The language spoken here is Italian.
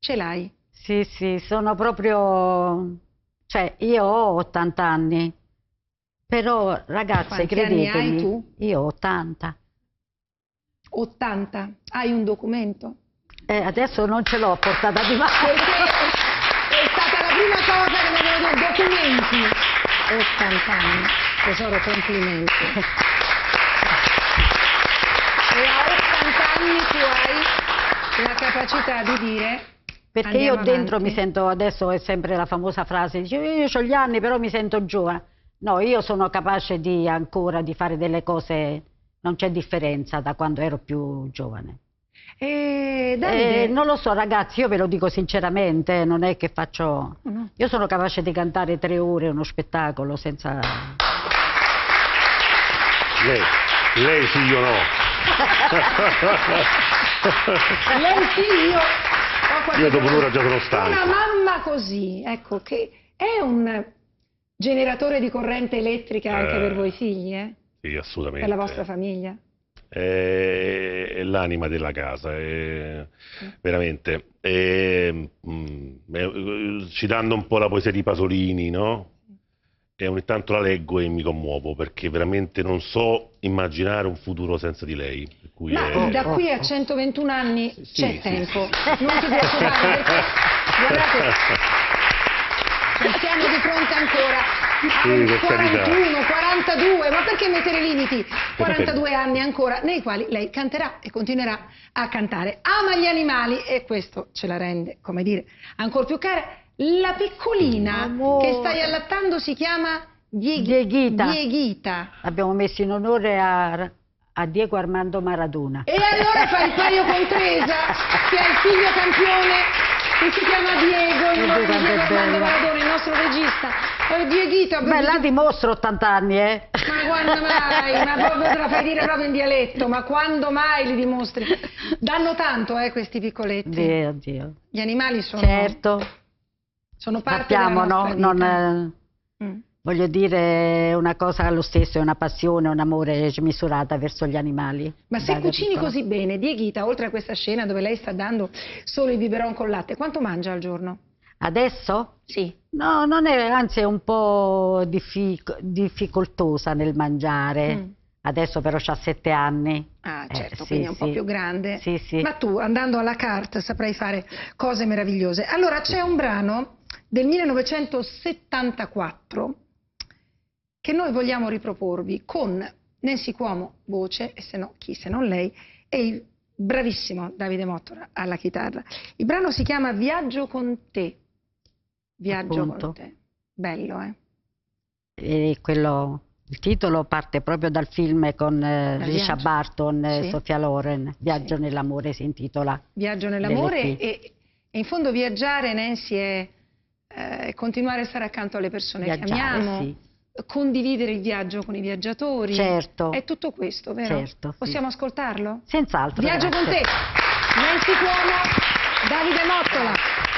Ce l'hai? Sì, sì, sono proprio... Cioè, io ho 80 anni, però ragazze, Quanti anni hai credetemi, tu? io ho 80. 80. Hai un documento? Adesso non ce l'ho portata di mano. Perché è stata la prima cosa che mi avevo detto, documenti. 80 anni. Tesoro, complimenti. E a 80 anni tu hai la capacità di dire... Perché io andiamo dentro avanti. mi sento, adesso è sempre la famosa frase, dice io ho gli anni però mi sento giovane. No, io sono capace di ancora di fare delle cose, non c'è differenza da quando ero più giovane. Davide... Non lo so ragazzi, io ve lo dico sinceramente, non è che faccio... No. Io sono capace di cantare 3 ore uno spettacolo senza... Lei sì, io no. Lei sì, Io dopo un'ora già sono stanco. Una mamma così, ecco, che è un generatore di corrente elettrica anche per voi figli, Sì, assolutamente. per la vostra famiglia. È l'anima della casa, veramente. Citando un po' la poesia di Pasolini, no? E ogni tanto la leggo e mi commuovo perché veramente non so immaginare un futuro senza di lei. Per cui Ma da qui a 121 anni c'è tempo, non ti preoccupare, perché guardate, siamo di fronte ancora a 41, 42, ma perché mettere limiti? 42 anni ancora, nei quali lei canterà e continuerà a cantare. Ama gli animali e questo ce la rende, come dire, ancora più cara. La piccolina che stai allattando si chiama Dieghita. Dieghita. Abbiamo messo in onore a Diego Armando Maradona. E allora fai il paio con Teresa, che ha il figlio campione, che si chiama Diego, il nome di Diego Armando Maradona, il nostro regista. Dieghita... Beh, la dimostro 80 anni, Ma quando mai? Ma proprio te la fai dire proprio in dialetto, ma quando mai li dimostri? Danno tanto, questi piccoletti. Oddio. Gli animali sono... Certo. Sono parte Sappiamo, della nostra no? vita. Voglio dire, una cosa lo stesso, è una passione, un amore smisurata verso gli animali. Ma se cucini così bene, Dieghita, oltre a questa scena dove lei sta dando solo il biberon con latte, quanto mangia al giorno? Adesso? Sì. No, non è, anzi è un po' difficoltosa nel mangiare. Adesso però ha 7 anni. Ah, certo, sì, quindi è un po' più grande. Sì, sì. Ma tu, andando alla carte, saprai fare cose meravigliose. Allora, c'è un brano del 1974 che noi vogliamo riproporvi con Nancy Cuomo, voce, e se no, chi se non lei, e il bravissimo Davide Mottola alla chitarra. Il brano si chiama Viaggio con te. Viaggio con te. Bello, E quello... Il titolo parte proprio dal film con Richard Burton e Sofia Loren, Viaggio nell'amore si intitola. Viaggio nell'amore e in fondo viaggiare, Nancy, è continuare a stare accanto alle persone che amiamo, condividere il viaggio con i viaggiatori. Certo. È tutto questo, vero? Certo. Possiamo ascoltarlo? Senz'altro. Viaggio con te, Nancy Cuomo, Davide Mottola.